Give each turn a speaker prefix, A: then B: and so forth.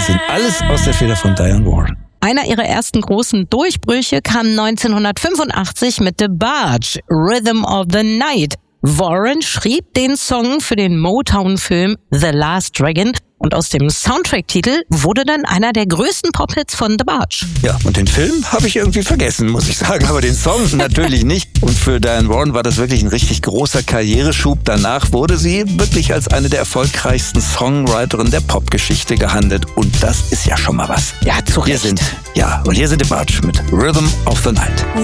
A: sind alles aus der Feder von Diane Warren.
B: Einer ihrer ersten großen Durchbrüche kam 1985 mit The Barge, Rhythm of the Night. Warren schrieb den Song für den Motown-Film The Last Dragon und aus dem Soundtrack-Titel wurde dann einer der größten Pop-Hits von The Barge.
A: Ja, und den Film habe ich irgendwie vergessen, muss ich sagen, aber den Song natürlich nicht. Und für Diane Warren war das wirklich ein richtig großer Karriereschub. Danach wurde sie wirklich als eine der erfolgreichsten Songwriterinnen der Popgeschichte gehandelt. Und das ist ja schon mal was.
B: Ja, zu Recht.
A: Hier sind The Barge mit Rhythm of the Night.